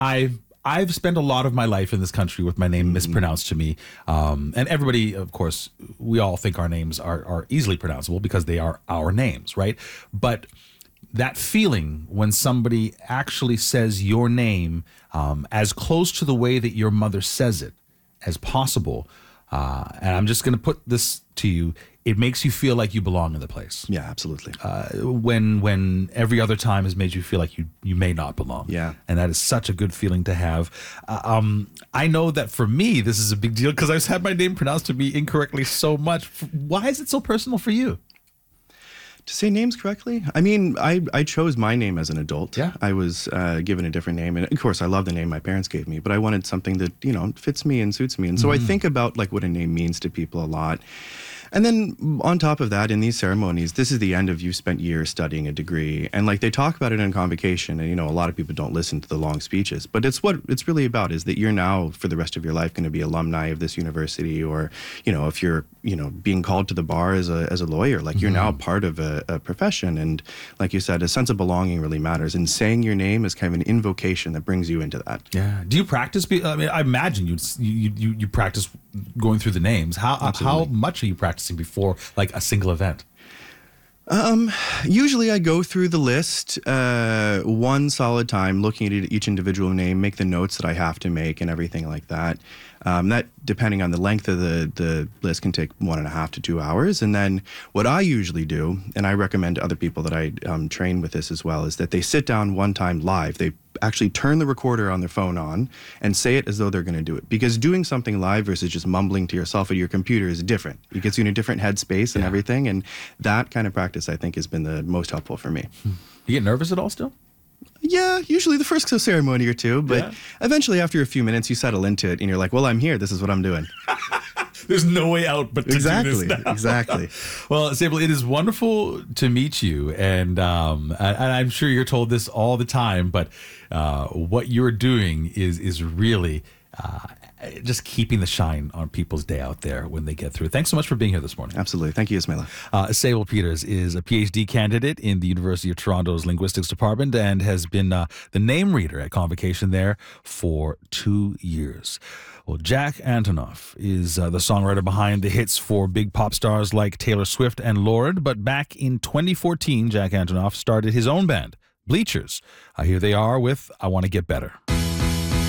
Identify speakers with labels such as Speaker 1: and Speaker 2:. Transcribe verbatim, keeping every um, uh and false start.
Speaker 1: I've I've spent a lot of my life in this country with my name mispronounced to me, um, and everybody, of course, we all think our names are are easily pronounceable because they are our names, right? But that feeling when somebody actually says your name um, as close to the way that your mother says it as possible, uh, and I'm just going to put this to you, it makes you feel like you belong in the place.
Speaker 2: Yeah, absolutely.
Speaker 1: Uh, when when every other time has made you feel like you, you may not belong.
Speaker 2: Yeah.
Speaker 1: And that is such a good feeling to have. Uh, um, I know that for me, this is a big deal because I've had my name pronounced to me incorrectly so much. Why is it so personal for you?
Speaker 2: To say names correctly? I mean, I, I chose my name as an adult.
Speaker 1: Yeah.
Speaker 2: I was uh, given a different name. And of course, I love the name my parents gave me, but I wanted something that, you know, fits me and suits me. And so mm. I think about like what a name means to people a lot. And then on top of that, in these ceremonies, this is the end of you spent years studying a degree. And like they talk about it in convocation, and you know, a lot of people don't listen to the long speeches, but it's what it's really about is that you're now for the rest of your life going to be alumni of this university, or, you know, if you're, you know, being called to the bar as a as a lawyer, like you're mm-hmm. now part of a, a profession. And like you said, a sense of belonging really matters. And saying your name is kind of an invocation that brings you into that.
Speaker 1: Yeah. Do you practice? Be, I mean, I imagine you you you you practice going through the names. How Absolutely. How much are you practicing before like a single event?
Speaker 2: Um, usually I go through the list uh, one solid time, looking at each individual name, make the notes that I have to make and everything like that. Um, that, depending on the length of the, the list, can take one and a half to two hours. And then what I usually do, and I recommend to other people that I um, train with this as well, is that they sit down one time live. They actually turn the recorder on their phone on and say it as though they're going to do it. Because doing something live versus just mumbling to yourself at your computer is different. It gets you in a different headspace and yeah. everything. And that kind of practice, I think, has been the most helpful for me.
Speaker 1: You get nervous at all still?
Speaker 2: Yeah, usually the first ceremony or two, but yeah. eventually after a few minutes you settle into it and you're like, well, I'm here. This is what I'm doing.
Speaker 1: There's no way out but to
Speaker 2: exactly,
Speaker 1: do this now.
Speaker 2: Exactly.
Speaker 1: Well, Sable, it is wonderful to meet you, and um, and I'm sure you're told this all the time, but uh, what you're doing is is really uh, just keeping the shine on people's day out there when they get through. Thanks so much for being here this morning.
Speaker 2: Absolutely. Thank you, Ismaila.
Speaker 1: Uh, Sable Peters is a P H D candidate in the University of Toronto's Linguistics Department and has been uh, the name reader at Convocation there for two years. Well, Jack Antonoff is uh, the songwriter behind the hits for big pop stars like Taylor Swift and Lorde, but back in twenty fourteen, Jack Antonoff started his own band, Bleachers. Uh, here they are with I Want to Get Better.